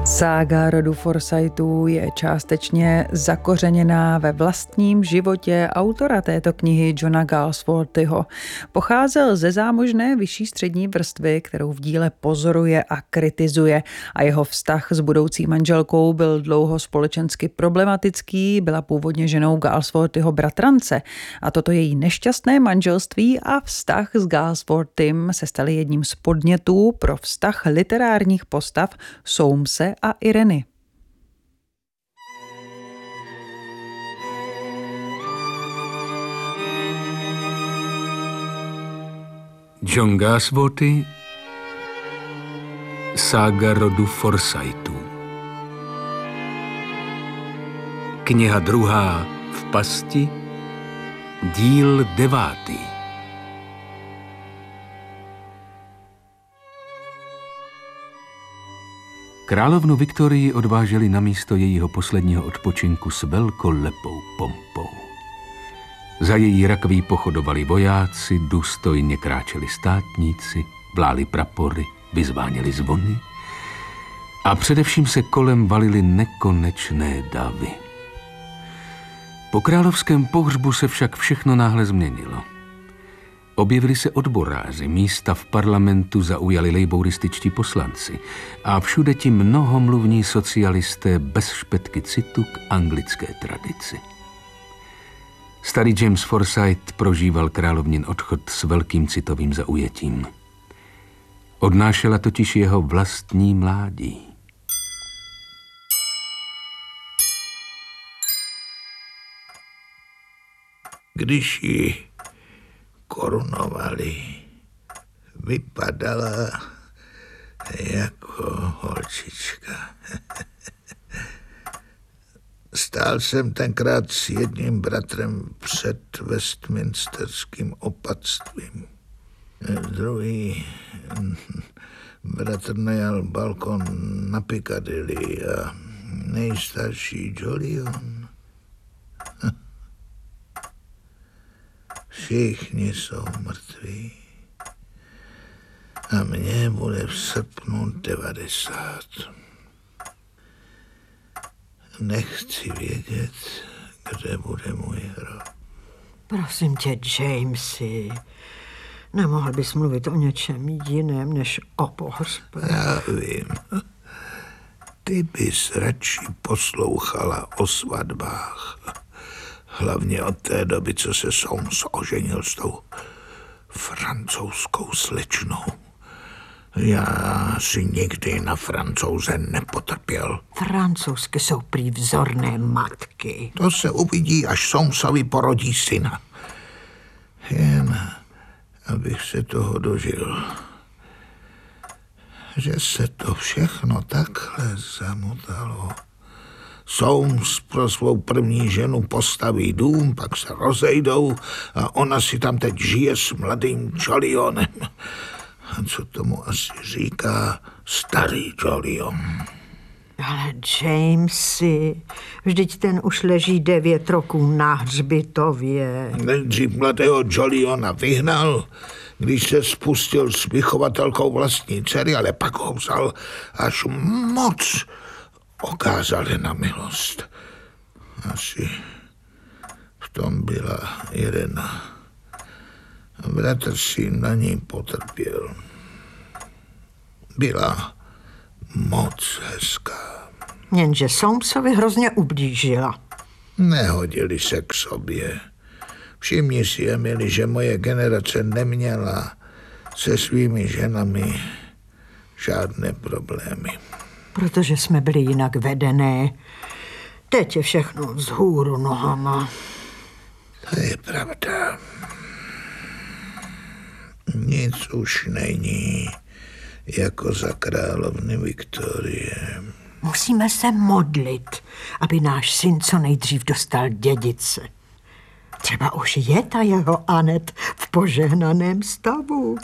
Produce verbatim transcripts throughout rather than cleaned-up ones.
Sága rodu Forsytů je částečně zakořeněná ve vlastním životě autora této knihy Johna Galsworthyho. Pocházel ze zámožné vyšší střední vrstvy, kterou v díle pozoruje a kritizuje, a jeho vztah s budoucí manželkou byl dlouho společensky problematický, byla původně ženou Galsworthyho bratrance a toto její nešťastné manželství a vztah s Galsworthym se staly jedním z podnětů pro vztah literárních postav Soamese a Ireny. John Galsworthy, Sága rodu Forsytů. Kniha druhá v pasti, díl devátý. Královnu Viktorii odváželi na místo jejího posledního odpočinku s velkolepou pompou. Za její rakví pochodovali vojáci, důstojně kráčeli státníci, vláli prapory, vyzváněli zvony a především se kolem valily nekonečné davy. Po královském pohřbu se však všechno náhle změnilo. Objevili se odboráři, místa v parlamentu zaujali lejbourističtí poslanci a všude ti mnohomluvní socialisté bez špetky citu k anglické tradici. Starý James Forsyth prožíval královnin odchod s velkým citovým zaujetím. Odnášela totiž jeho vlastní mládí. Když ji korunovali, vypadala jako holčička. Stál jsem tenkrát s jedním bratrem před westminsterským opatstvím. Druhý bratr najal balkon na Piccadilly a nejstarší Jolion. Všichni jsou mrtví a mně bude v srpnu devadesát. Nechci vědět, kde bude můj hrob. Prosím tě, Jamesy, nemohl bys mluvit o něčem jiném než o pohřbu? Já vím. Ty bys radši poslouchala o svatbách. Hlavně od té doby, co se Soames oženil s tou francouzskou slečnou. Já si nikdy na Francouze nepotrpěl. Francouzky jsou prý vzorné matky. To se uvidí, až Soamesovi porodí syna. Jen abych se toho dožil. Že se to všechno takhle zamotalo. Soames pro svou první ženu postaví dům, pak se rozejdou a ona si tam teď žije s mladým Jolionem. A co tomu asi říká starý Jolion? Ale Jamesy, vždyť ten už leží devět roků na hřbitově. Nejdřív mladého Joliona vyhnal, když se spustil s vychovatelkou vlastní dcery, ale pak ho vzal až moc okázali na milost. Asi v tom byla Irena. Bratr si na ní potrpěl. Byla moc hezká. Jenže Soamesovi hrozně ublížila. Nehodili se k sobě. Všimni si, Emily, že moje generace neměla se svými ženami žádné problémy. Protože jsme byli jinak vedené. Teď je všechno vzhůru nohama. To je pravda. Nic už není jako za královny Viktorie. Musíme se modlit, aby náš syn co nejdřív dostal dědice. Třeba už je ta jeho Anet v požehnaném stavu.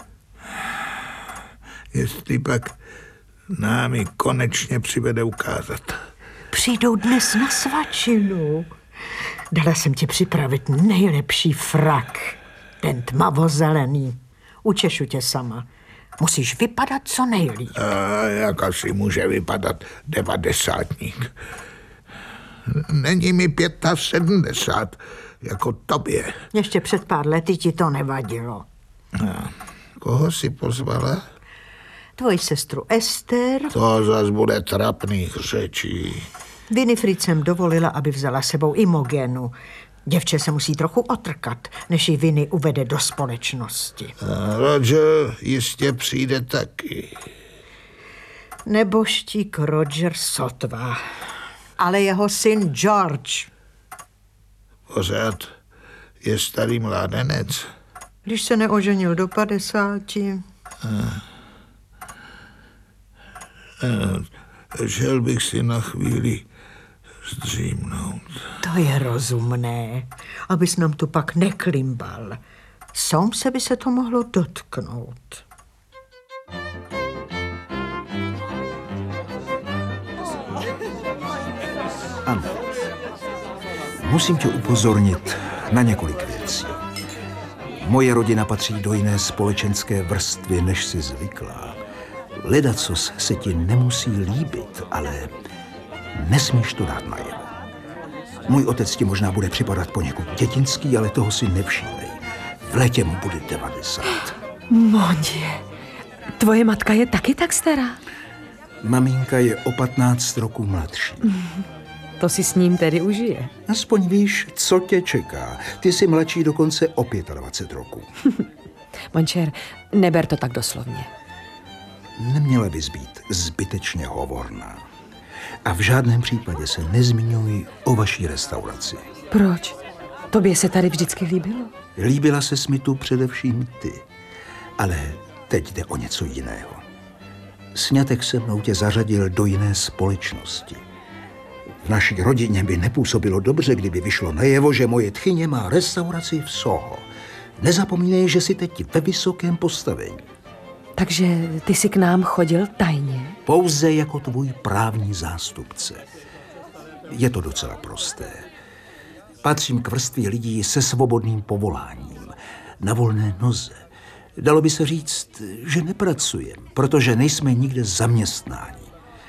Jestli pak nám ji konečně přivede ukázat. Přijdou dnes na svačinu. Dala jsem ti připravit nejlepší frak. Ten tmavozelený. Učešu tě sama. Musíš vypadat co nejlíp. A jak asi může vypadat devadesátník? Není mi sedmdesát pět, jako tobě. Ještě před pár lety ti to nevadilo. A koho si pozvala? Tvoji sestru Ester. To zas bude trapných řečí. Winifred jsem dovolila, aby vzala sebou Imogenu. Děvče se musí trochu otrkat, než ji Winnie uvede do společnosti. A Roger jistě přijde taky. Neboštík Roger sotva, ale jeho syn George. Pořád je starý mládenec. Když se neoženil do padesáti. A, a, žel bych si na chvíli zdřímnout. To je rozumné, abys nám tu pak neklimbal. Soumse by se to mohlo dotknout. Ano. Musím tě upozornit na několik věcí. Moje rodina patří do jiné společenské vrstvy, než si zvyklá. Ledacos se ti nemusí líbit, ale nesmíš to dát najevo. Můj otec ti možná bude připadat poněkud dětinský, ale toho si nevšímej. V létě mu bude devadesát. Mondě, tvoje matka je taky tak stará? Maminka je o patnáct roků mladší. To si s ním tedy užije. Aspoň víš, co tě čeká. Ty jsi mladší dokonce o dvacet pět roků. Mončer, neber to tak doslovně. Neměla bys být zbytečně hovorná. A v žádném případě se nezmiňuj o vaší restauraci. Proč? Tobě se tady vždycky líbilo? Líbila ses mi tu především ty. Ale teď jde o něco jiného. Sňatek se mnou tě zařadil do jiné společnosti. V naší rodině by nepůsobilo dobře, kdyby vyšlo najevo, že moje tchyně má restauraci v Soho. Nezapomínej, že jsi teď ve vysokém postavení. Takže ty jsi k nám chodil tajně? Pouze jako tvůj právní zástupce. Je to docela prosté. Patřím k vrstvě lidí se svobodným povoláním, na volné noze. Dalo by se říct, že nepracujem, protože nejsme nikde zaměstnáni.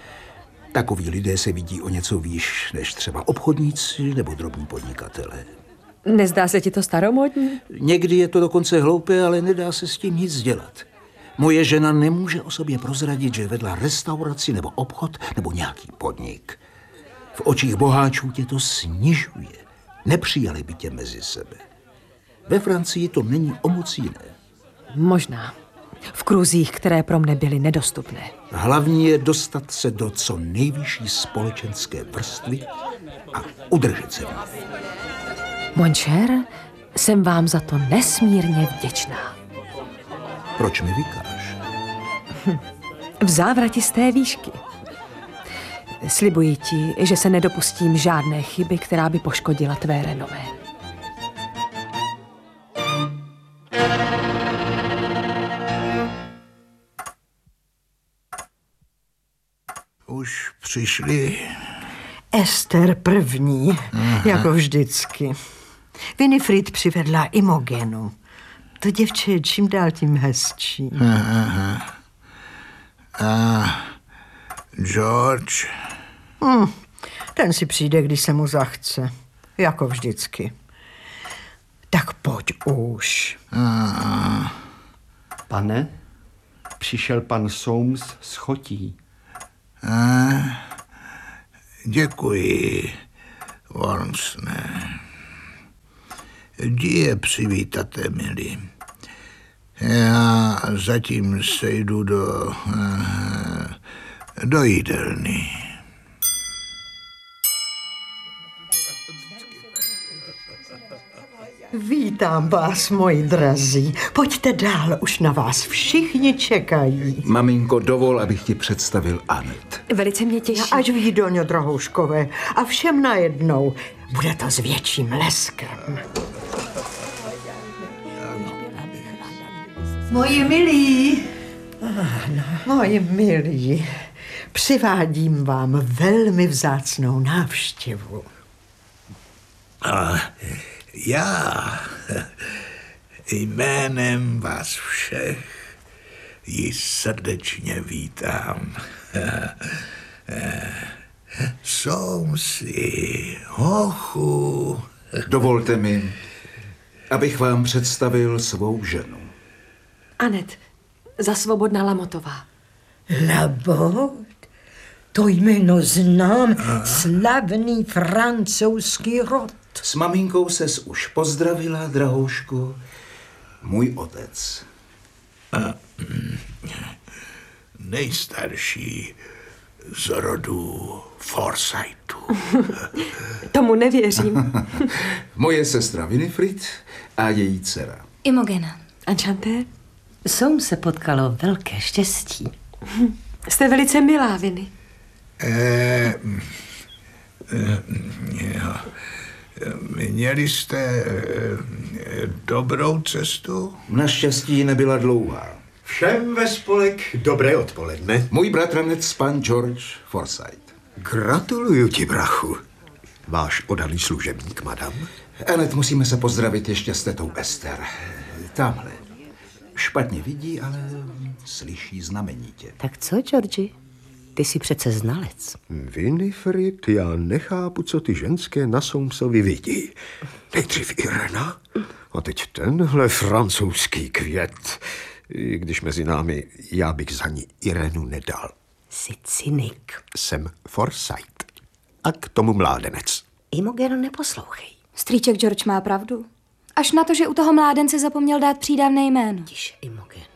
Takoví lidé se vidí o něco výš než třeba obchodníci nebo drobní podnikatelé. Nezdá se ti to staromódní? Někdy je to dokonce hloupé, ale nedá se s tím nic dělat. Moje žena nemůže o sobě prozradit, že vedla restauraci nebo obchod nebo nějaký podnik. V očích boháčů tě to snižuje. Nepřijali by tě mezi sebe. Ve Francii to není o moc jiné. Možná. V kruzích, které pro mne byly nedostupné. Hlavní je dostat se do co nejvyšší společenské vrstvy a udržet se v ní. Mončer, jsem vám za to nesmírně vděčná. Proč mi vykáš? V závratisté výšky. Slibuji ti, že se nedopustím žádné chyby, která by poškodila tvé renomé. Už přišli. Ester první, aha, jako vždycky. Winifred přivedla Imogenu. To děvče je čím dál tím hezčí. Aha. A George? Hmm, ten si přijde, když se mu zachce. Jako vždycky. Tak pojď už. Aha. Pane, přišel pan Soames s chotí. A, děkuji, Wormsne. Jdi je přivítate, milí. Já zatím sejdu do, do jídelny. Vítám vás, moji drazí. Pojďte dál, už na vás všichni čekají. Maminko, dovol, abych ti představil Anet. Velice mě těší. Až v jídelně, drahouškové. A všem najednou. Bude to s větším leskem. Moji milí. Ano. Moji milí. Přivádím vám velmi vzácnou návštěvu. A já jménem vás všech ji srdečně vítám. Soumsi, hochu. Dovolte mi, abych vám představil svou ženu. Anet, za Svobodna Lamotová. Labot? To jméno znám, slavný francouzský rod. S maminkou ses už pozdravila, drahoušku. Můj otec. A, nejstarší z rodu Forsythu. Tomu nevěřím. Moje sestra Winifred a její dcera. Imogena. Enchanté? Soum se potkalo velké štěstí. Jste velice milá, Viny. Eh, eh, jo. Měli jste eh, dobrou cestu? Naštěstí nebyla dlouhá. Všem ve spolek dobré odpoledne. Můj bratranec pan George Forsyth. Gratuluju ti, brachu. Váš oddaný služebník, madam. Anet, musíme se pozdravit ještě s tetou Ester. Tamhle. Špatně vidí, ale slyší znamenitě. Tak co, Georgi? Ty jsi přece znalec. Winifred, já nechápu, co ty ženské na Soumsovi vidí. Nejdřív Irena a teď tenhle francouzský květ. I když mezi námi, já bych za ní Irenu nedal. Jsi cynik. Jsem Forsyth a k tomu mládenec. Imogeno, neposlouchej. Strýček George má pravdu. Až na to, že u toho mládence zapomněl dát přídavné jméno. Tiše, Imogeno.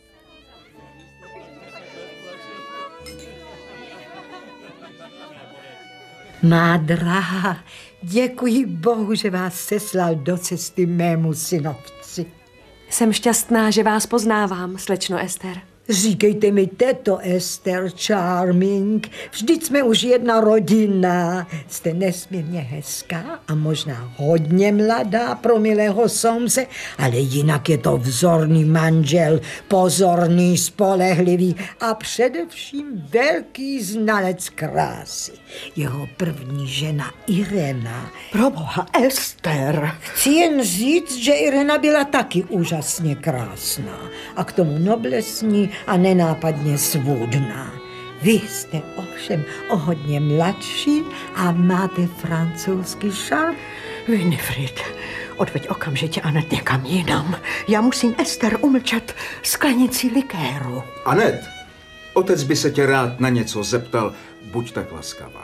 Má drahá, děkuji Bohu, že vás seslal do cesty mému synovci. Jsem šťastná, že vás poznávám, slečno Ester. Říkejte mi teto Ester Charming, vždyť jsme už jedna rodina. Jste nesmírně hezká a možná hodně mladá pro milého Soumse, ale jinak je to vzorný manžel, pozorný, spolehlivý a především velký znalec krásy. Jeho první žena Irena. Proboha, Ester. Chci jen říct, že Irena byla taky úžasně krásná a k tomu noblesní a nenápadně svůdná. Vy jste ovšem o hodně mladší a máte francouzský šarm. Winifred, odveď okamžitě Anet někam jinam. Já musím Ester umlčet sklenici likéru. Anet, otec by se tě rád na něco zeptal. Buď tak laskavá.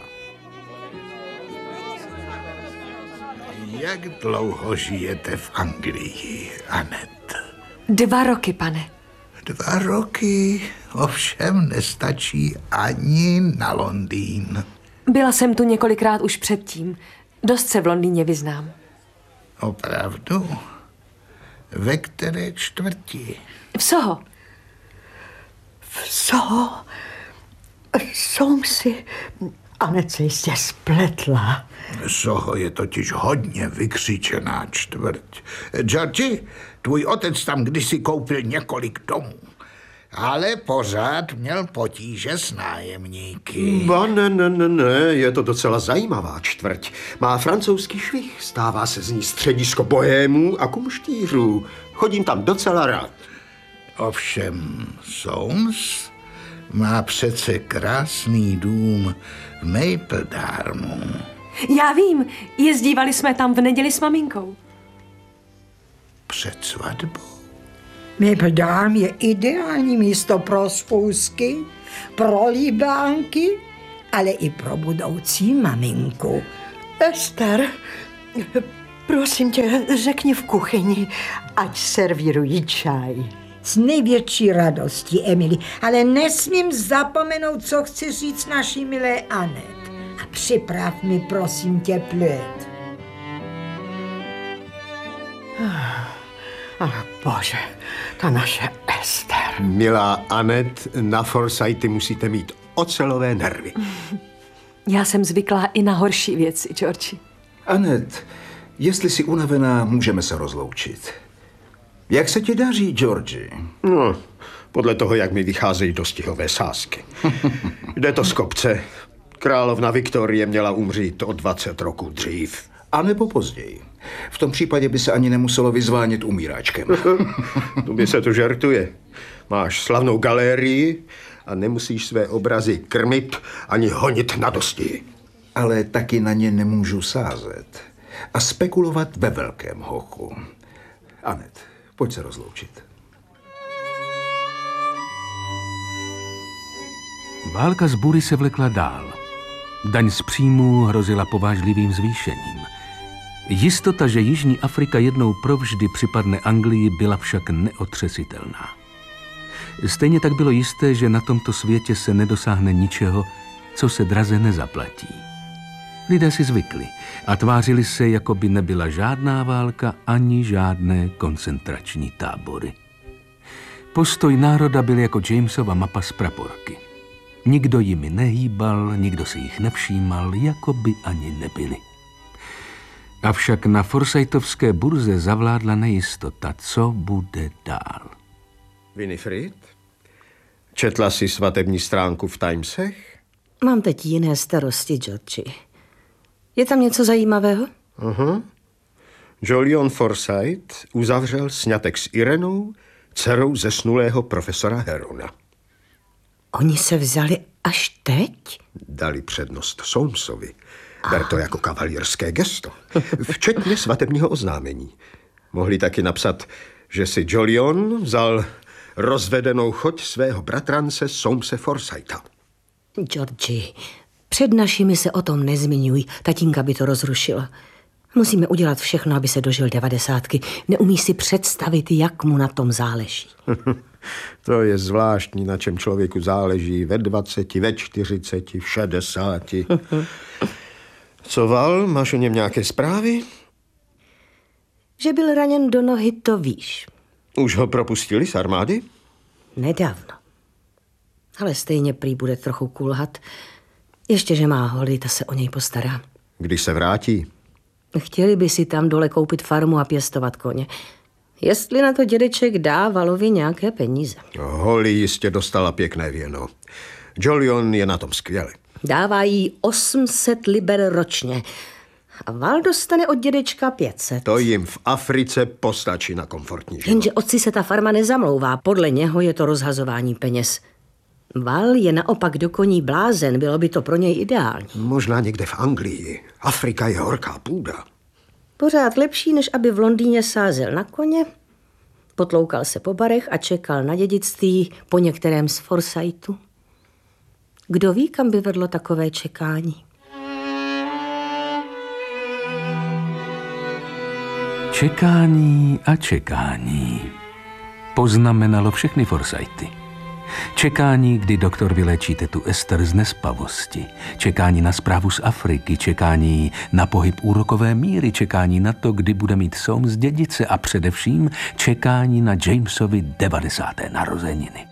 Jak dlouho žijete v Anglii, Anet? Dva roky, pane. Dva roky ovšem nestačí ani na Londýn. Byla jsem tu několikrát už předtím. Dost se v Londýně vyznám. Opravdu? Ve které čtvrti? V Soho. V Soho? Soumsi. Anet se jistě spletla. Soho je totiž hodně vykřičená čtvrť. Georgi, tvůj otec tam kdysi koupil několik domů, ale pořád měl potíže s nájemníky. Ba, ne, ne, ne, ne, je to docela zajímavá čtvrť. Má francouzský švih, stává se z ní středisko bohémů a kumštířů. Chodím tam docela rád. Ovšem Soums má přece krásný dům v Mapledarmu. Já vím, jezdívali jsme tam v neděli s maminkou. Před svatbou? Mapledarm je ideální místo pro schůzky, pro líbánky, ale i pro budoucí maminku. Ester, prosím tě, řekni v kuchyni, ať servírují čaj. S největší radostí, Emily, ale nesmím zapomenout, co chci říct naší milé Anet. A připrav mi, prosím tě, plét. Ach, bože, ta naše Ester. Milá Anet, na Forsythy musíte mít ocelové nervy. Já jsem zvyklá i na horší věci, Georgi. Anet, jestli jsi unavená, můžeme se rozloučit. Jak se ti daří, Georgi? No, podle toho, jak mi vycházejí dostihové sázky. Jde to z kopce. Královna Viktorie měla umřít o dvacet roků dřív. A nebo později. V tom případě by se ani nemuselo vyzvánit umíráčkem. To by se to žertuje. Máš slavnou galerii a nemusíš své obrazy krmit ani honit na dosti. Ale taky na ně nemůžu sázet a spekulovat ve velkém, hochu. Anet, pojď se rozloučit. Válka z Bury se vlekla dál. Daň z příjmů hrozila povážlivým zvýšením. Jistota, že Jižní Afrika jednou provždy připadne Anglii, byla však neotřesitelná. Stejně tak bylo jisté, že na tomto světě se nedosáhne ničeho, co se draze nezaplatí. Lidé si zvykli a tvářili se, jako by nebyla žádná válka ani žádné koncentrační tábory. Postoj národa byl jako Jamesova mapa z praporky. Nikdo jimi nehýbal, nikdo si jich nevšímal, jako by ani nebyli. Avšak na Forsythovské burze zavládla nejistota, co bude dál. Winifred, četla jsi svatební stránku v Timesech? Mám teď jiné starosti, Georgi. Je tam něco zajímavého? Aha. Jolion Forsyth uzavřel sňatek s Irenou, dcerou zesnulého profesora Herona. Oni se vzali až teď? Dali přednost Soamesovi. Ber to jako kavalírské gesto. Včetně svatebního oznámení. Mohli taky napsat, že si Jolion vzal rozvedenou choť svého bratrance Soamese Forsytha. Georgi, před našimi se o tom nezmiňuj. Tatínka by to rozrušila. Musíme udělat všechno, aby se dožil devadesátky. Neumí si představit, jak mu na tom záleží. To je zvláštní, na čem člověku záleží ve dvaceti, ve čtyřiceti, v šedesáti. Co Val, máš o něm nějaké zprávy? Že byl raněn do nohy, to víš. Už ho propustili z armády? Nedávno. Ale stejně prý bude trochu kulhat. Ještě, že má holí, ta se o něj postará. Když se vrátí? Chtěli by si tam dole koupit farmu a pěstovat koně. Jestli na to dědeček dá Valovi nějaké peníze. Holly jistě dostala pěkné věno. Jolion je na tom skvěle. Dává jí osm set liber ročně. A Val dostane od dědečka pět set. To jim v Africe postačí na komfortní život. Jenže otci se ta farma nezamlouvá. Podle něho je to rozhazování peněz. Val je naopak do koní blázen. Bylo by to pro něj ideální. Možná někde v Anglii. Afrika je horká půda. Pořád lepší, než aby v Londýně sázel na koně, potloukal se po barech a čekal na dědictví po některém z Forsythu. Kdo ví, kam by vedlo takové čekání? Čekání a čekání poznamenalo všechny Forsythy. Čekání, kdy doktor vyléčí tetu Esther z nespavosti. Čekání na zprávu z Afriky. Čekání na pohyb úrokové míry. Čekání na to, kdy bude mít Soames dědice. A především čekání na Jamesovi devadesáté narozeniny.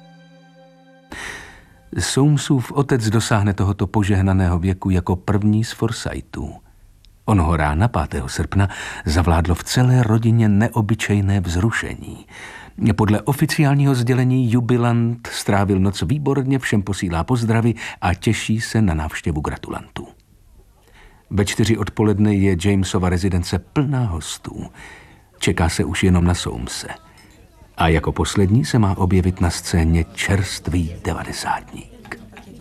Soamesův otec dosáhne tohoto požehnaného věku jako první z Forsythů. Onoho rána pátého srpna zavládlo v celé rodině neobyčejné vzrušení. Podle oficiálního sdělení jubilant strávil noc výborně, všem posílá pozdravy a těší se na návštěvu gratulantů. Ve čtyři odpoledne je Jamesova rezidence plná hostů. Čeká se už jenom na Soamese. A jako poslední se má objevit na scéně čerstvý devadesátník.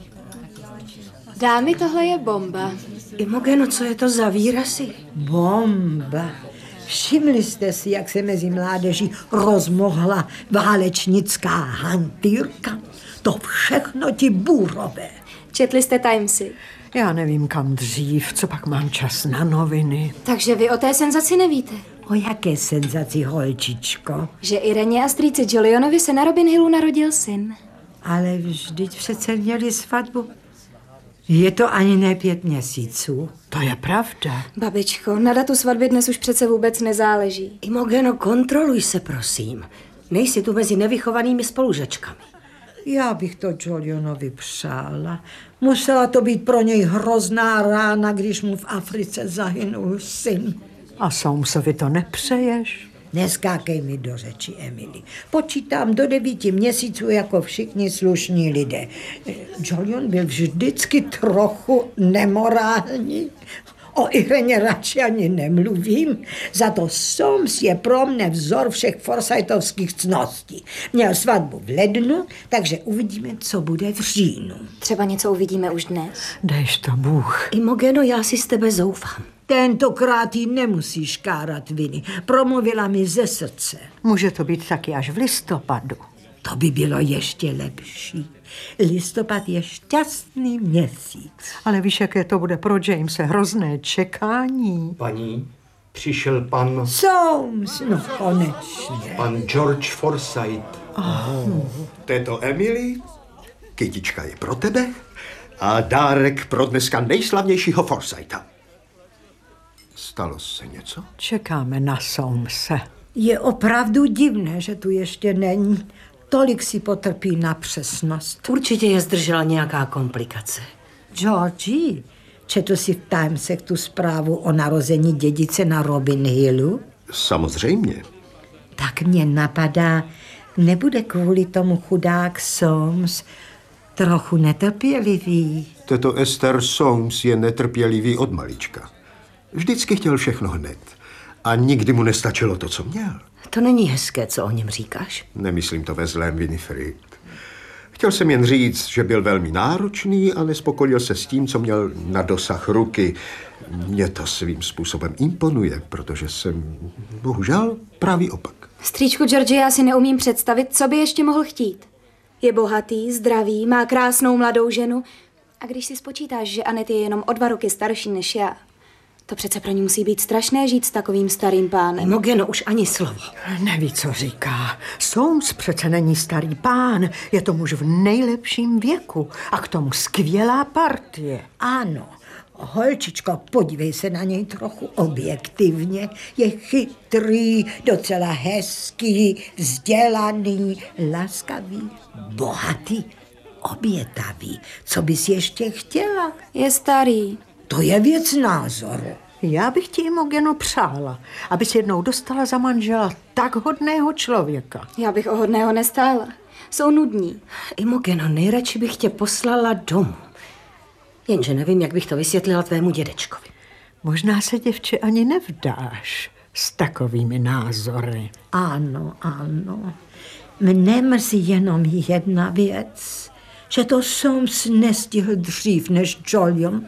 Dámy, tohle je bomba. Imogeno, co je to za výrazy? Bomba. Všimli jste si, jak se mezi mládeží rozmohla válečnická hantýrka? To všechno ti bůrové. Četli jste Timesy? Já nevím, kam dřív, co pak mám čas na noviny. Takže vy o té senzaci nevíte? O jaké senzaci, holčičko? Že Ireně a strýci Jolionovi se na Robin Hillu narodil syn. Ale vždyť přece měli svatbu. Je to ani ne pět měsíců. To je pravda. Babičko, na datu svatby dnes už přece vůbec nezáleží. Imogeno, kontroluj se, prosím. Nejsi tu mezi nevychovanými spolužačkami. Já bych to Jolionovi přála. Musela to být pro něj hrozná rána, když mu v Africe zahynul syn. A Soamesovi to nepřeješ? Neskákej mi do řeči, Emily. Počítám do devíti měsíců jako všichni slušní lidé. Jolion byl vždycky trochu nemorální. O Ireně radši ani nemluvím. Za to Soames je pro mne vzor všech Forsytovských cností. Měl svatbu v lednu, takže uvidíme, co bude v říjnu. Třeba něco uvidíme už dnes. Dejš to Bůh. Imogeno, já si z tebe zoufám. Tentokrát jí nemusíš kárat viny. Promluvila mi ze srdce. Může to být taky až v listopadu. To by bylo ještě lepší. Listopad je šťastný měsíc. Ale víš, jaké to bude pro Jamese hrozné čekání. Paní, přišel pan... Soames, no konečně. Pan George Forsyth. Oh. Této Emily, kytička je pro tebe a dárek pro dneska nejslavnějšího Forsytha. Stalo se něco? Čekáme na Soamese. Je opravdu divné, že tu ještě není. Tolik si potrpí na přesnost. Určitě je zdržela nějaká komplikace. Georgie, četl jsi v Timesech tu zprávu o narození dědice na Robin Hillu? Samozřejmě. Tak mě napadá, nebude kvůli tomu chudák Soames trochu netrpělivý. Tato Esther Soames je netrpělivý od malička. Vždycky chtěl všechno hned. A nikdy mu nestačilo to, co měl. To není hezké, co o něm říkáš. Nemyslím to ve zlém, Winifred. Chtěl jsem jen říct, že byl velmi náročný a nespokojil se s tím, co měl na dosah ruky. Mně to svým způsobem imponuje, protože jsem bohužel pravý opak. Strýčku Georgie, já si neumím představit, co by ještě mohl chtít. Je bohatý, zdravý, má krásnou mladou ženu. A když si spočítáš, že Anet je jenom o dva roky starší než já, to přece pro ní musí být strašné žít s takovým starým pánem. Imogeno, už ani slovo. Neví, co říká. Soames přece není starý pán, je to muž v nejlepším věku a k tomu skvělá partie. Ano, holčičko, podívej se na něj trochu objektivně. Je chytrý, docela hezký, vzdělaný, laskavý, bohatý, obětavý. Co bys ještě chtěla? Je starý. To je věc názoru. Já bych ti, Imogeno, přála, abys jednou dostala za manžela tak hodného člověka. Já bych o hodného nestála. Jsou nudní. Imogeno, nejradši bych tě poslala domů. Jenže nevím, jak bych to vysvětlila tvému dědečkovi. Možná se, děvče, ani nevdáš s takovými názory. Ano, ano. Mne mrzí jenom jedna věc, že to Soames nestihl dřív než Jolion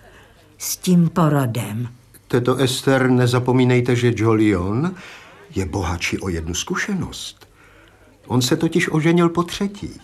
s tím porodem. Teto Esther, nezapomínejte, že Jolion je bohatší o jednu zkušenost. On se totiž oženil po třetí.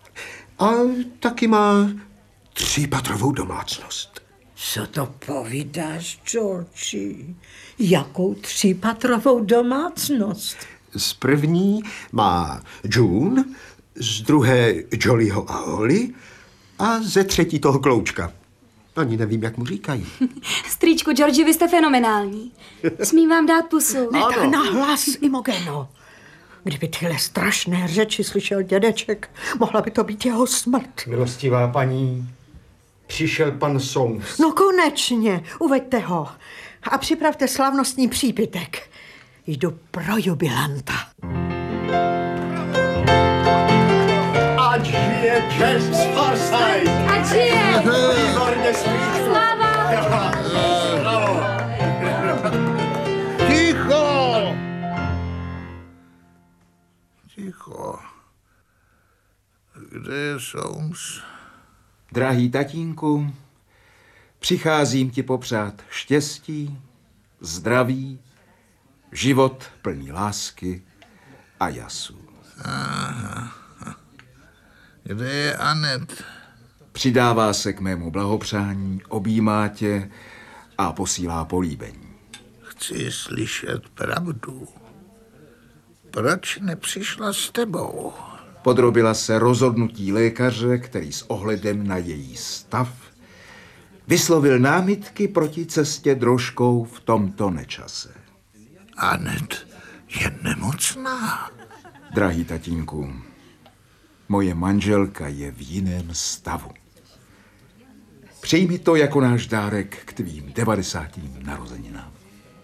A taky má třípatrovou domácnost. Co to povídáš, Georgie? Jakou třípatrovou domácnost? Z první má June, z druhé Jollyho a Holly a ze třetí toho Kloučka. Ani nevím, jak mu říkají. Strýčku Georgie, vy jste fenomenální. Smím vám dát pusu? Ne tak nahlas, Imogeno. Kdyby tyhle strašné řeči slyšel dědeček, mohla by to být jeho smrt. Milostivá paní, přišel pan Soames. No konečně, uveďte ho a připravte slavnostní přípitek. Jdu pro jubilanta. Ať žije James Forsyth! Ať žije! Výborně, strýčku! Sláva! Bravo! Ticho! Ticho. Kde je Soames? Drahý tatínku, přicházím ti popřát štěstí, zdraví, život plný lásky a jasu. Aha. Kde je Anet? Přidává se k mému blahopřání, objímá tě a posílá políbení. Chci slyšet pravdu. Proč nepřišla s tebou? Podrobila se rozhodnutí lékaře, který s ohledem na její stav vyslovil námitky proti cestě drožkou v tomto nečase. Anet je nemocná. Drahý tatínku, moje manželka je v jiném stavu. Přijmi to jako náš dárek k tvým devadesátým narozeninám.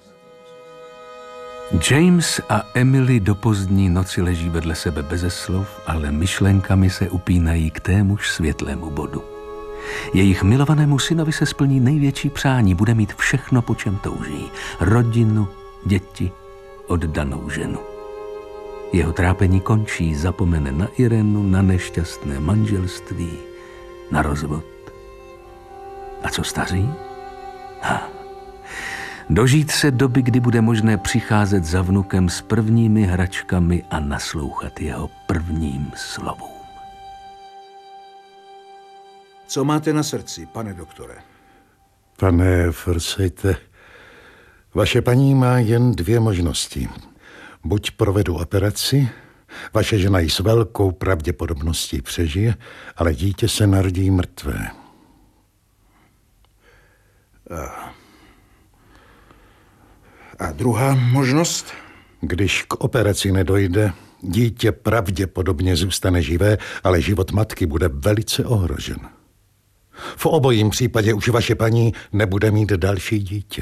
James a Emily do pozdní noci leží vedle sebe beze slov, ale myšlenkami se upínají k témuž světlému bodu. Jejich milovanému synovi se splní největší přání, bude mít všechno, po čem touží. Rodinu, děti, oddanou ženu. Jeho trápení končí, zapomene na Irenu, na nešťastné manželství, na rozvod. A co staří? Ha. Dožít se doby, kdy bude možné přicházet za vnukem s prvními hračkami a naslouchat jeho prvním slovům. Co máte na srdci, pane doktore? Pane Forsythe, vaše paní má jen dvě možnosti. Buď provedu operaci, vaše žena ji s velkou pravděpodobností přežije, ale dítě se narodí mrtvé. A, a druhá možnost? Když k operaci nedojde, dítě pravděpodobně zůstane živé, ale život matky bude velice ohrožen. V obojím případě už vaše paní nebude mít další dítě.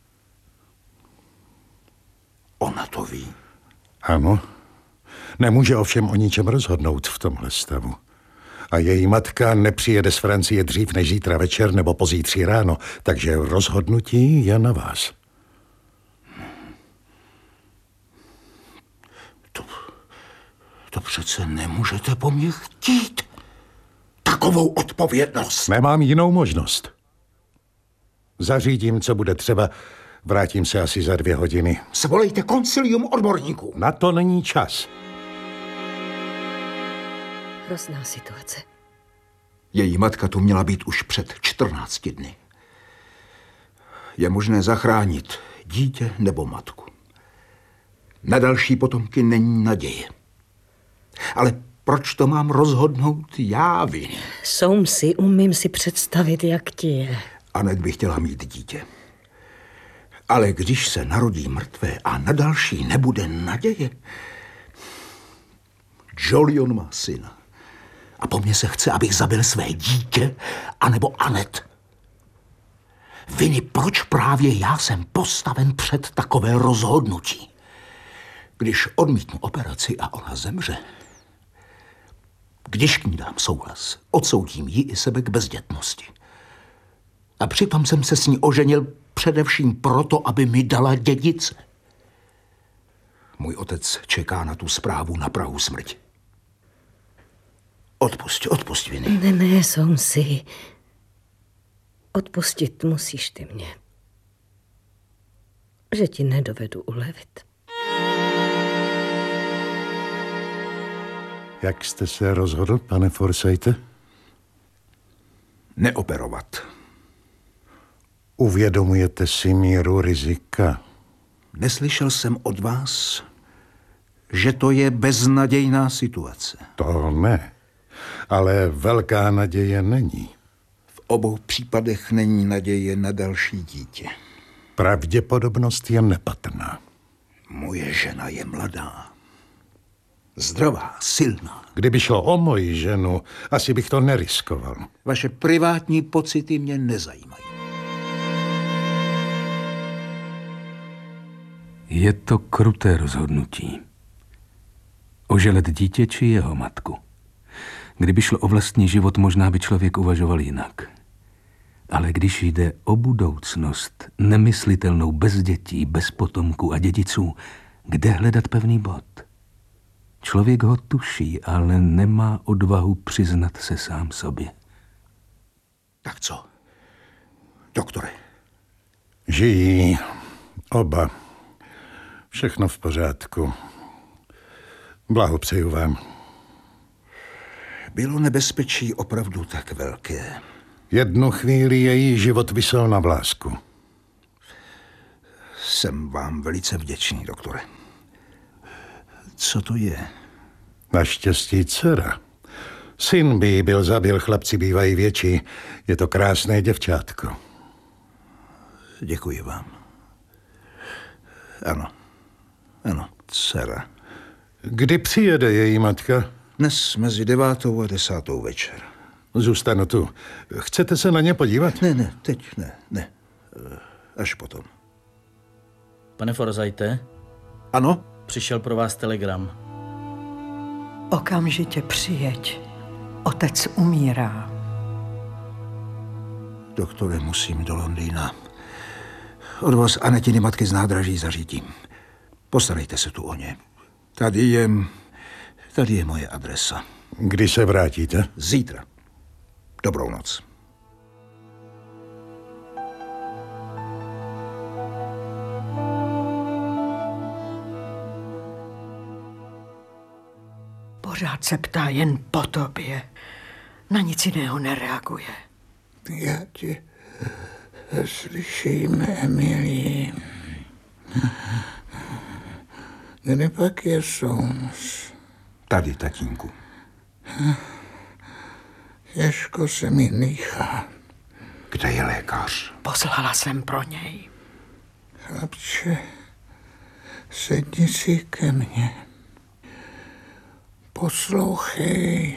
Ona to ví. Ano. Nemůže ovšem o ničem rozhodnout v tomhle stavu. A její matka nepřijede z Francie dřív než zítra večer nebo pozítří ráno, takže rozhodnutí je na vás. To, to přece nemůžete po mně chtít. Takovou odpovědnost. Nemám jinou možnost. Zařídím, co bude třeba. Vrátím se asi za dvě hodiny. Svolejte koncilium odborníků. Na to není čas. Hrozná situace. Její matka tu měla být už před čtrnácti dny. Je možné zachránit dítě nebo matku. Na další potomky není naděje. Ale proč to mám rozhodnout já, vy? Soumsi, umím si představit, jak ti je. Anet by chtěla mít dítě. Ale když se narodí mrtvé a na další nebude naděje... Jolion má syna. A po mně se chce, abych zabil své dítě, anebo Anet. Viny, proč právě já jsem postaven před takové rozhodnutí? Když odmítnu operaci a ona zemře, když k ní dám souhlas, odsoudím ji i sebe k bezdětnosti. A přitom jsem se s ní oženil především proto, aby mi dala dědice. Můj otec čeká na tu zprávu na prahu smrti. Odpusť, odpusť, Viny. Ne, ne, Soumsi. Odpustit musíš ty mě. Že ti nedovedu ulevit. Jak jste se rozhodl, pane Forsythe? Neoperovat. Uvědomujete si míru rizika? Neslyšel jsem od vás, že to je beznadějná situace. To ne, ale velká naděje není. V obou případech není naděje na další dítě. Pravděpodobnost je nepatrná. Moje žena je mladá. Zdravá, silná. Kdyby šlo o moji ženu, asi bych to neriskoval. Vaše privátní pocity mě nezajímají. Je to kruté rozhodnutí. Oželet dítě či jeho matku. Kdyby šlo o vlastní život, možná by člověk uvažoval jinak. Ale když jde o budoucnost, nemyslitelnou bez dětí, bez potomků a dědiců, kde hledat pevný bod? Člověk ho tuší, ale nemá odvahu přiznat se sám sobě. Tak co, doktore? Žijí oba. Všechno v pořádku. Blahopřeju vám. Bylo nebezpečí opravdu tak velké? Jednu chvíli její život visel na vlásku. Jsem vám velice vděčný, doktore. Co to je? Naštěstí dcera. Syn by jí byl zabil, chlapci bývají větší. Je to krásné děvčátko. Děkuji vám. Ano, ano, dcera. Kdy přijede její matka? Dnes mezi devátou a desátou večer. Zůstanu tu. Chcete se na ně podívat? Ne, ne, teď ne, ne. Až potom. Pane Forsythe? Ano? Přišel pro vás telegram. Okamžitě přijeď. Otec umírá. Doktore, musím do Londýna. Odvoz Anetiny matky z nádraží zařídím. Postarejte se tu o ně. Tady je, tady je moje adresa. Kdy se vrátíte? Zítra. Dobrou noc. Pořád se ptá jen po tobě. Na nic jiného nereaguje. Já tě slyším, Emily. Kde pak je Soames? Tady, tatínku. Těžko se mi dýchá. Kde je lékař? Poslala jsem pro něj. Chlapče, sedni si ke mně. Poslouchej.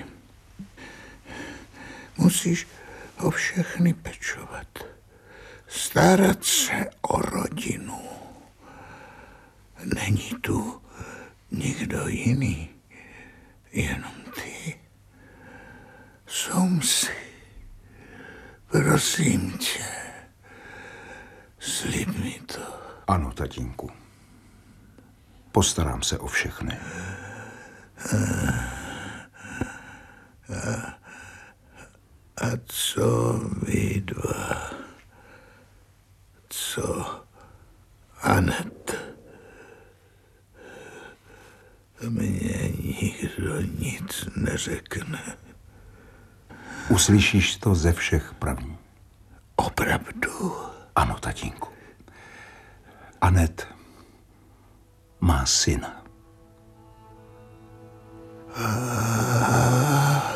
Musíš o všechny pečovat. Starat se o rodinu. Není tu nikdo jiný, jenom ty. Soumsi, prosím tě, slib mi to. Ano, tatínku. Postarám se o všechny. A, a, a co vy dva? Co Anet? Mně nikdo nic neřekne. Uslyšíš to ze všech pravní. Opravdu? Ano, tatínku. Anet má syna. Ah,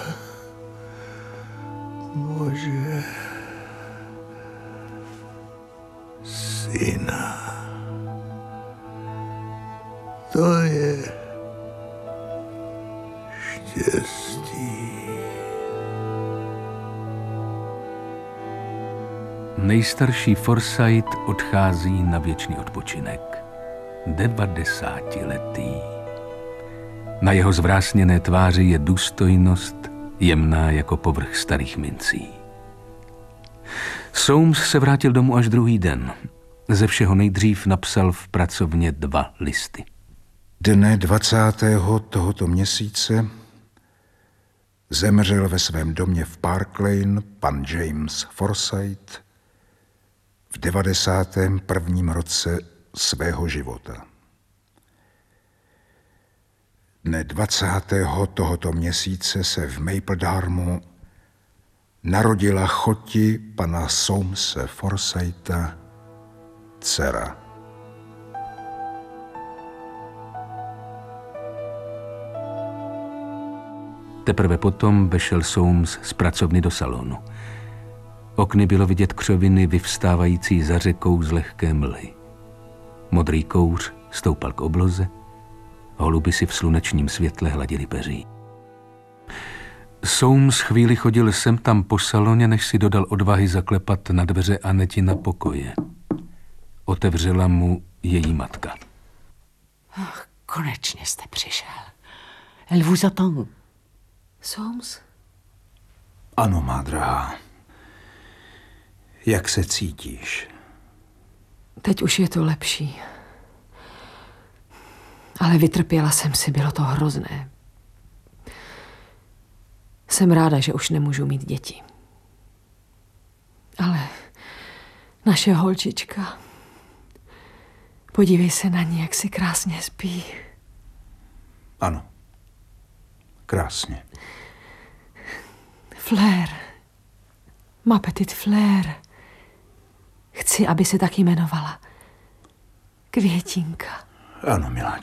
Bože, syna, to je štěstí. Nejstarší Forsyth odchází na věčný odpočinek. devadesátiletý. Na jeho zvrásněné tváři je důstojnost jemná jako povrch starých mincí. Soames se vrátil domů až druhý den. Ze všeho nejdřív napsal v pracovně dva listy. Dne dvacátého tohoto měsíce zemřel ve svém domě v Park Lane pan James Forsyth v devadesátém prvním roce svého života. Dne dvacátého tohoto měsíce se v Mapledarmu narodila choti pana Soamese Forsytha dcera. Teprve potom vešel Soames z pracovny do salonu. Okny bylo vidět křoviny vyvstávající za řekou z lehké mlhy. Modrý kouř stoupal k obloze, holuby si v slunečním světle hladili peří. Soames chvíli chodil sem tam po saloně, než si dodal odvahy zaklepat na dveře Aneti na pokoje. Otevřela mu její matka. Ach, konečně jste přišel. Elle vous attend. Soames? Ano, má drahá. Jak se cítíš? Teď už je to lepší. Ale vytrpěla jsem si, bylo to hrozné. Jsem ráda, že už nemůžu mít děti. Ale naše holčička, podívej se na ní, jak si krásně spí. Ano, krásně. Fleur, ma petite Fleur. Chci, aby se tak jmenovala. Květinka. Ano, miláčku.